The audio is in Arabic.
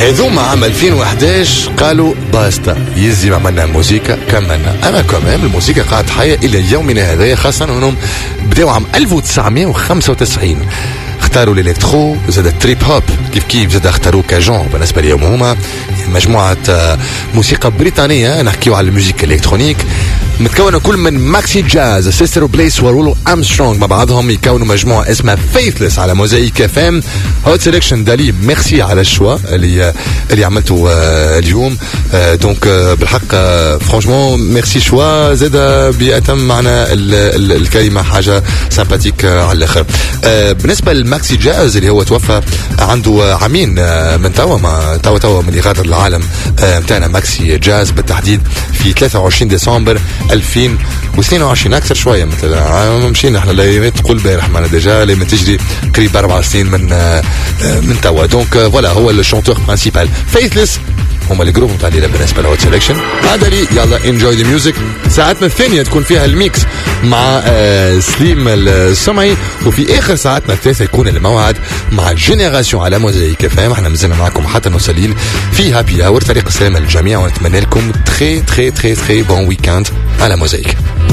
هذوما عام 2011 قالوا باستا يزي عملنا موسيقى كملنا. اما كمان الموسيقى قاعد حية الى يومنا هذا، خاصة انهم بداوا عام 1995 اختاروا الالكترو زاد التريب هوب كيف زاد اختاروا كاجون. بالنسبه لهم هما مجموعه موسيقى بريطانيه نحكيو على الموسيقى الالكترونيك متكونه كل من ماكسي جاز سيستر بليس ورولو امسترونغ مع بعضهم يكونوا مجموعه اسمها فيثلس على موزايك اف ام. هوت سيلكشن دالي ميرسي على الشوا اللي عملته اليوم. دونك بالحق فرانشمون ميرسي شوا زاد بيتم معنا الكلمه حاجه سامباتيك على الاخر. بالنسبه للماكسي جاز اللي هو توفى عنده عامين من توا ما توا من يغادر العالم نتاعنا ماكسي جاز بالتحديد في 23 ديسمبر 2022 اكثر شويه مثلا مشينا احنا الايامات تقول بارح معنا ديجا لما تجري قريب 4 سنين من توا. دونك فوالا هو الشونتور برينسيبال فيثلس هما الجروب نتاع الليله بالنسبه لهوت سيلكشن. هذا لي يلا انجوي ذا ميوزك. ساعتنا الثانيه تكون فيها الميكس مع سليم السمعي، وفي اخر ساعتنا الثالثه يكون الموعد مع جينيراسيون على موزايك فاهم. احنا مازلنا معكم حتى نوصل في هابي اور. فريق السلامه للجميع ونتمنى لكم تري تري تري تري بون ويكاند على موزايك.